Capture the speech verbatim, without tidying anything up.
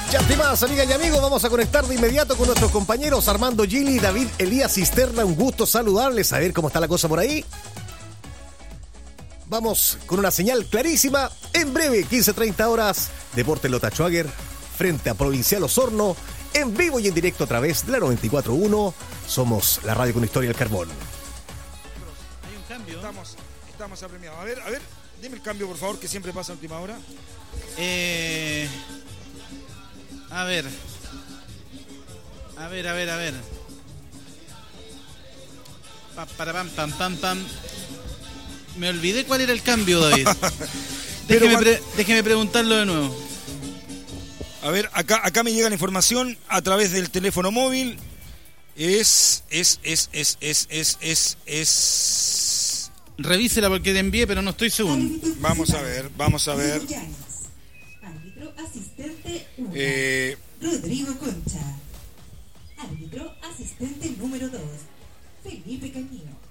Ya más, amigas y amigos, vamos a conectar de inmediato con nuestros compañeros Armando Gili y David Elías Cisterna. Un gusto saludarles, a ver cómo está la cosa por ahí. Vamos con una señal clarísima. En breve, quince treinta horas, Deportes Lota Schwager frente a Provincial Osorno, en vivo y en directo a través de la noventa y cuatro punto uno. Somos la radio con historia del carbón. Hay un cambio. Estamos, estamos apremiados. A ver, a ver, dime el cambio, por favor, que siempre pasa a última hora. Eh... A ver. A ver, a ver, a ver. Pa, para, pam, pam, pam, pam. Me olvidé cuál era el cambio, David. déjeme, pre- déjeme preguntarlo de nuevo. A ver, acá, acá me llega la información a través del teléfono móvil. Es, es, es, es, es, es, es, es... Revísela porque te envié, pero no estoy seguro. Vamos a ver, vamos a ver. Árbitro asistente uno. Eh... Rodrigo Concha. Árbitro asistente número dos. Felipe Cañino.